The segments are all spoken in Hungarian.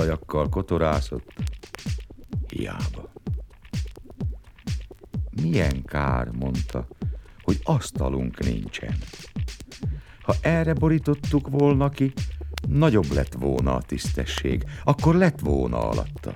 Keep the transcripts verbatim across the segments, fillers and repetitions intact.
kastajakkal kotorászott. Hiába. Milyen kár, mondta, hogy asztalunk nincsen. Ha erre borítottuk volna ki, nagyobb lett volna a tisztesség, akkor lett volna alatta.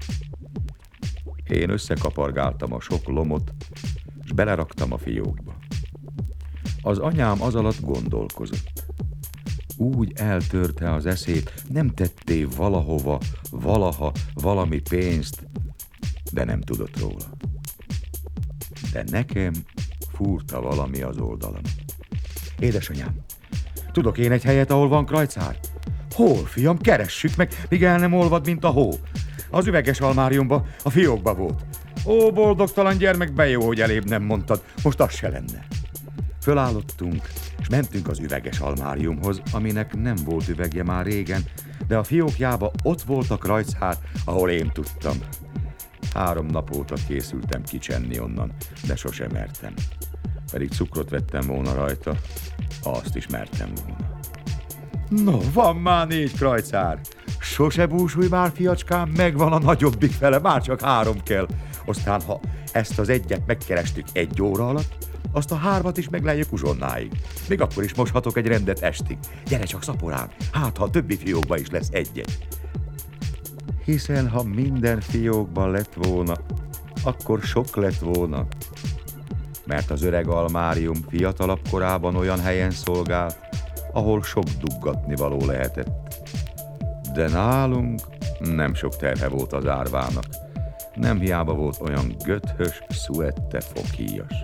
Én összekapargáltam a sok lomot, s beleraktam a fiókba. Az anyám az alatt gondolkozott. Úgy eltörte az eszét, nem tetté valahova, valaha, valami pénzt, de nem tudott róla. De nekem fúrta valami az oldalam. Édesanyám, tudok én egy helyet, ahol van krajcár? Hol, fiam, keressük meg, míg el nem olvad, mint a hó. Az üveges almáriumba, a fiókba volt. Ó, boldogtalan gyermek, be jó, hogy elébb nem mondtad, most az se lenne. Fölállottunk, és mentünk az üveges almáriumhoz, aminek nem volt üvegje már régen, de a fiókjába ott volt a krajcár, ahol én tudtam. Három nap óta készültem kicsenni onnan, de sosem mertem. Pedig cukrot vettem volna rajta, azt is mertem volna. No, van már négy krajcár. Sose búsulj már, fiacskám, megvan a nagyobbik fele, már csak három kell. Aztán, ha ezt az egyet megkerestük egy óra alatt, azt a hármat is meglejjük uzsonnáig. Még akkor is moshatok egy rendet estig. Gyere csak szaporán, hát ha a többi fiókban is lesz egy-egy. Hiszen ha minden fiókban lett volna, akkor sok lett volna. Mert az öreg almárium fiatalabb korában olyan helyen szolgált, ahol sok duggatni való lehetett. De nálunk nem sok terhe volt az árvának. Nem hiába volt olyan göthös, szuette fokhíjas.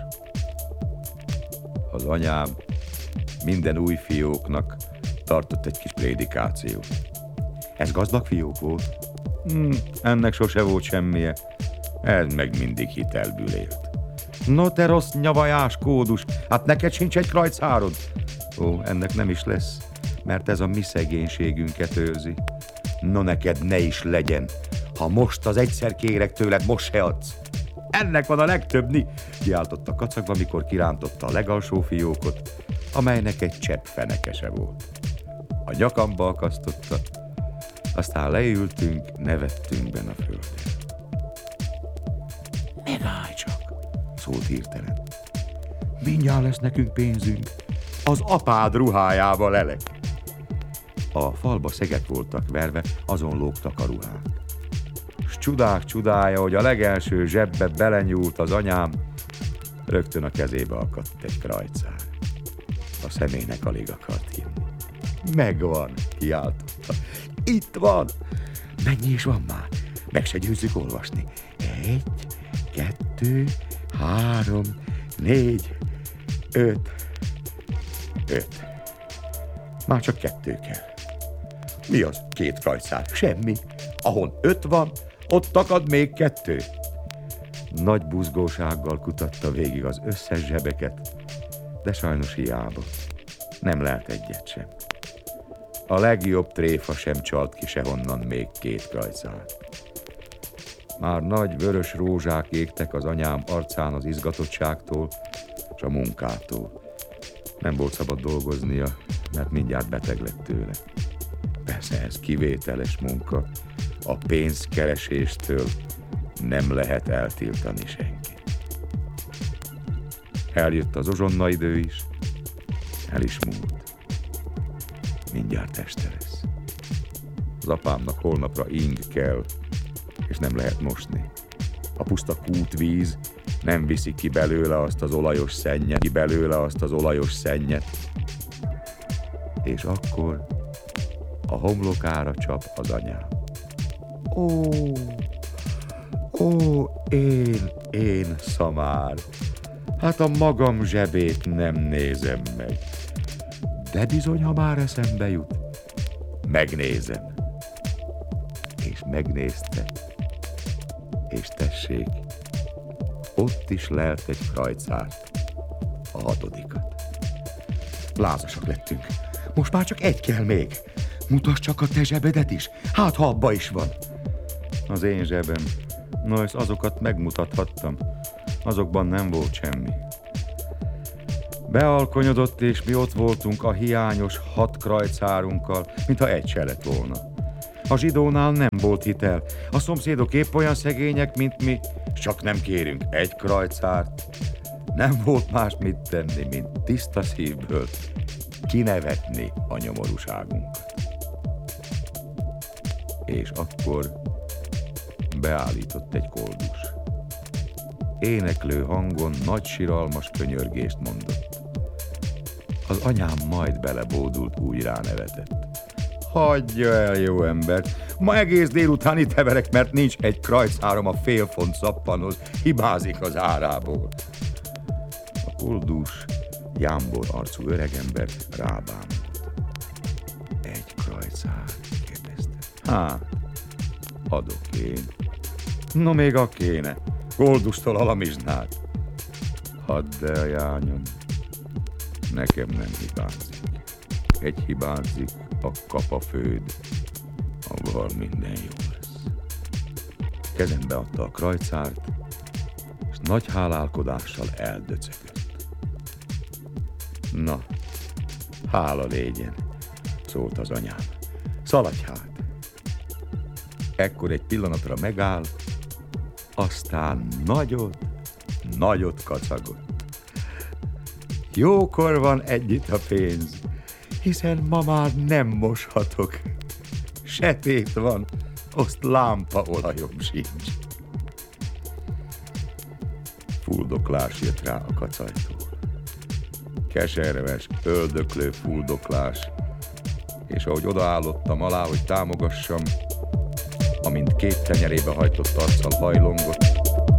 Az anyám minden új fióknak tartott egy kis prédikációt. Ez gazdag fiók volt? Hmm, ennek sose volt semmije. Ez meg mindig hitelből élt. No te rossz nyavajás kódus, hát neked sincs egy krajcárod? Ó, ennek nem is lesz, mert ez a mi szegénységünket őrzi. No neked ne is legyen, ha most az egyszer kérek tőled, most se adsz. Ennek van a legtöbbni, kiáltott a kacagba, mikor kirántotta a legalsó fiókot, amelynek egy csepp fenekese volt. A nyakamba akasztotta, aztán leültünk, nevettünk benne a földön. Megállj csak, szólt hirtelen. Mindjárt lesz nekünk pénzünk, az apád ruhájába lelek. A falba szegek voltak verve, azon lógtak a ruhák. S csodák csodája, hogy a legelső zsebbe belenyúlt az anyám, rögtön a kezébe akadt egy krajcár. A személynek alig akart hinni. Megvan, kiáltotta. Itt van! Mennyi is van már? Meg se győzzük olvasni. Egy, kettő, három, négy, öt, öt. Már csak kettő kell. Mi az két krajcár? Semmi. Ahol öt van, ott akad még kettő. Nagy buzgósággal kutatta végig az összes zsebeket, de sajnos hiába. Nem lelt egyet sem. A legjobb tréfa sem csalt ki sehonnan még két krajcárt. Már nagy vörös rózsák égtek az anyám arcán az izgatottságtól és a munkától. Nem volt szabad dolgoznia, mert mindjárt beteg lett tőle. Persze ez kivételes munka. A pénzkereséstől nem lehet eltiltani senki. Eljött az uzsonna idő is, el is múlt. Mindjárt este lesz. Az apámnak holnapra ing kell, és nem lehet mosni. A puszta kútvíz nem viszi ki belőle azt az olajos szennyet, ki belőle azt az olajos szennyet. És akkor a homlokára csap az anyám. Ó, ó, én, én szamár, hát a magam zsebét nem nézem meg. De bizony, ha már eszembe jut, megnézem. És megnézte, és tessék, ott is lelt egy krajcárt, a hatodikat. Lázasak lettünk, most már csak egy kell még. Mutasd csak a te zsebedet is, hát ha abba is van. Az én zsebem, no, és azokat megmutathattam, azokban nem volt semmi. Bealkonyodott, és mi ott voltunk a hiányos hat krajcárunkkal, mintha egy se lett volna. A zsidónál nem volt hitel. A szomszédok épp olyan szegények, mint mi, csak nem kérünk egy krajcárt. Nem volt más mit tenni, mint tiszta szívből kinevetni a nyomorúságunkat. És akkor beállított egy koldus. Éneklő hangon nagy siralmas könyörgést mondott. Az anyám majd belebódult, úgy ránevetett. Hagyja el, jó embert! Ma egész délután itt heverek, mert nincs egy krajcárom a fél font szappanhoz, hibázik az árából. A koldus, jámbor arcú öregember rábámult. Egy krajcár? Kérdezte. Hát, adok én. No, még a kéne. Koldustól alamizsnát. Hadd el, jányom. Nekem nem hibázik. Egy hibázik, a kapafőd, ahol minden jó lesz. Kezembe adta a krajcárt, és nagy hálálkodással eldöcögött. Na, hála légyen, szólt az anyám. Szaladj hát! Ekkor egy pillanatra megáll, aztán nagyot, nagyot kacagott. Jókor van együtt a pénz, hiszen ma már nem moshatok. Setét van, azt lámpaolajom sincs. Fuldoklás jött rá a kacajtól. Keserves, öldöklő fuldoklás, és ahogy odaállottam alá, hogy támogassam, amint két tenyerébe hajtott arccal hajlongott,